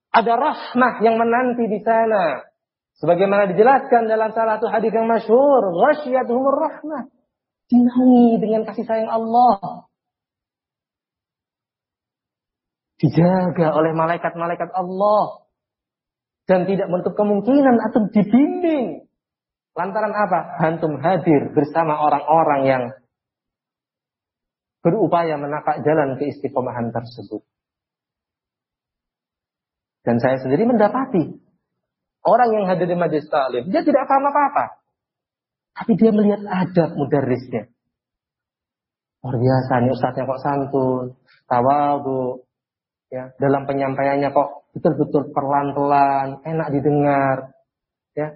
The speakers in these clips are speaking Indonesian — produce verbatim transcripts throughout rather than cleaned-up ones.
Ada rahmah yang menanti di sana. Sebagaimana dijelaskan dalam salah satu hadis yang masyhur, ghasyiyatuhumur rahmah. Dinaungi dengan kasih sayang Allah. Dijaga oleh malaikat-malaikat Allah. Dan tidak menutup kemungkinan antum dibimbing. Lantaran apa? Antum hadir bersama orang-orang yang berupaya menapak jalan keistiqomahan tersebut. Dan saya sendiri mendapati orang yang hadir di majelis taklim, dia tidak paham apa-apa. Tapi dia melihat adab mudarrisnya. Luar biasa nih ustadznya kok santun, tawadhu, ya, dalam penyampaiannya kok betul-betul pelan-pelan, enak didengar, ya.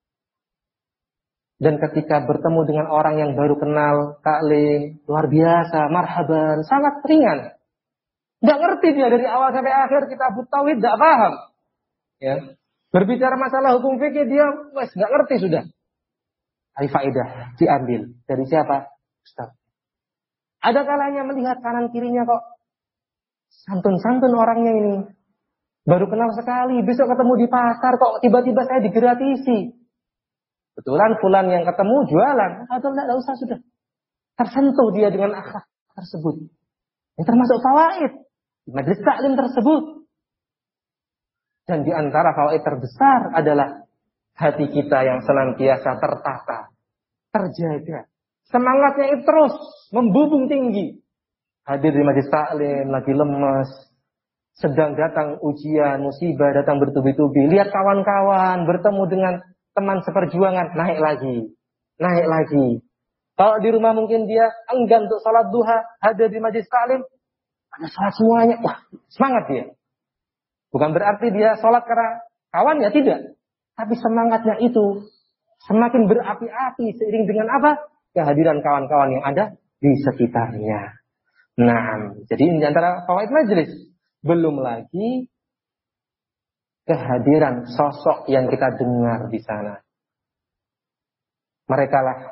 Dan ketika bertemu dengan orang yang baru kenal taklim, luar biasa, marhaban, sangat ringan. Tidak ngerti dia dari awal sampai akhir kitab tauhid, tidak paham. Ya. Berbicara masalah hukum fikih dia wes nggak ngerti sudah. Hai faedah diambil dari siapa? Ustaz. Ada kalanya melihat kanan kirinya kok santun-santun orangnya ini. Baru kenal sekali, besok ketemu di pasar kok tiba-tiba saya digeratisi. Betulan fulan yang ketemu jualan, atau tidak usah sudah. Tersentuh dia dengan akhlak tersebut. Yang termasuk fawaid di majelis taklim tersebut. Dan di antara fawaid terbesar adalah hati kita yang senantiasa tertata, terjaga. Semangatnya itu terus membubung tinggi. Hadir di majelis taklim, lagi lemes. Sedang datang ujian, musibah, datang bertubi-tubi. Lihat kawan-kawan, bertemu dengan teman seperjuangan, naik lagi. Naik lagi. Kalau di rumah mungkin dia enggan untuk sholat duha, hadir di majelis taklim, ada sholat semuanya. Wah, semangat dia. Bukan berarti dia sholat karena kawannya, tidak. Tapi semangatnya itu semakin berapi-api seiring dengan apa? Kehadiran kawan-kawan yang ada di sekitarnya. Nah, jadi ini antara fawaid majelis. Belum lagi kehadiran sosok yang kita dengar di sana. Mereka lah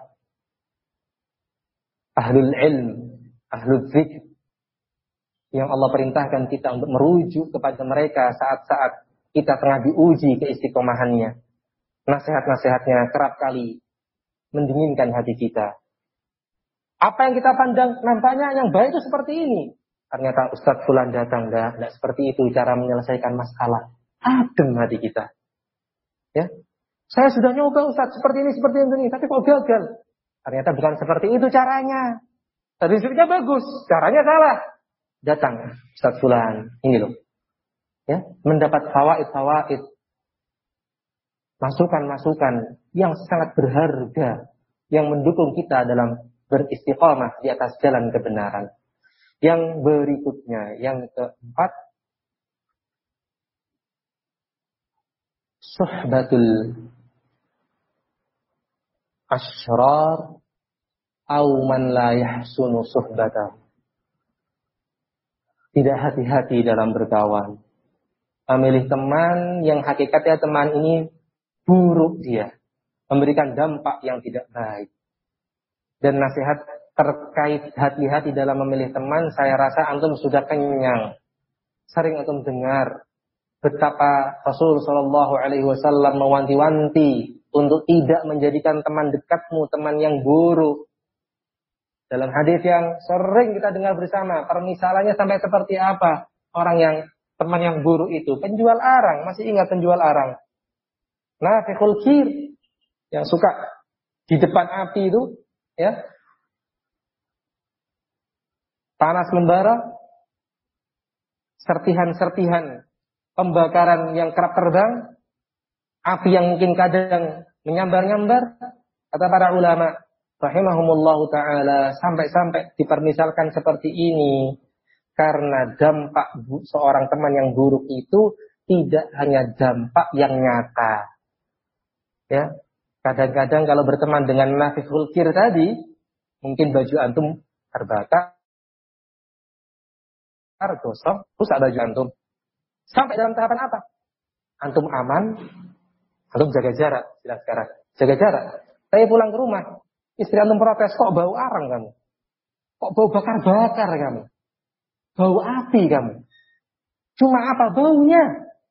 ahlul ilm, ahlul dzikr yang Allah perintahkan kita untuk merujuk kepada mereka saat-saat kita tengah diuji keistiqomahannya. Nasihat-nasihatnya kerap kali mendinginkan hati kita. Apa yang kita pandang nampaknya yang baik itu seperti ini. Ternyata Ustadz Fulan datang, enggak, enggak seperti itu cara menyelesaikan masalah. Adem hati kita. Ya, saya sudah nyoba Ustadz seperti ini, seperti ini, tapi kok gagal. Ternyata bukan seperti itu caranya. Tadi risetnya bagus, caranya salah. Datang Ustadz Fulan, ini loh. Ya, mendapat fawaid-fawaid, masukan-masukan yang sangat berharga yang mendukung kita dalam beristiqamah di atas jalan kebenaran. Yang berikutnya, yang keempat, suhbatul asyrar au man la yahsunu suhbatahu. Tidak hati-hati dalam berkawan. Memilih teman yang hakikatnya teman ini buruk dia. Memberikan dampak yang tidak baik. Dan nasihat terkait hati-hati dalam memilih teman, saya rasa antum sudah kenyang. Sering antum dengar betapa Rasul Shallallahu Alaihi Wasallam mewanti-wanti untuk tidak menjadikan teman dekatmu teman yang buruk. Dalam hadis yang sering kita dengar bersama, permisalannya sampai seperti apa? Orang yang teman yang buruk itu penjual arang, masih ingat penjual arang? Nafikhul kir, yang suka di depan api itu, ya. Panas membara, serpihan-serpihan pembakaran yang kerap terbang, api yang mungkin kadang menyambar-nyambar, kata para ulama rahimahumullahu ta'ala, sampai-sampai dipermisalkan seperti ini, karena dampak seorang teman yang buruk itu tidak hanya dampak yang nyata. Ya, kadang-kadang kalau berteman dengan nafikhul kir tadi, mungkin baju antum terbakar, gosong, rusak baju antum. Sampai dalam tahapan apa? Antum aman, antum jaga jarak, jelas sekarang. Jaga jarak. Saya pulang ke rumah, istri antum protes, kok bau arang kamu? Kok bau bakar-bakar kamu? Bau api kamu? Cuma apa baunya?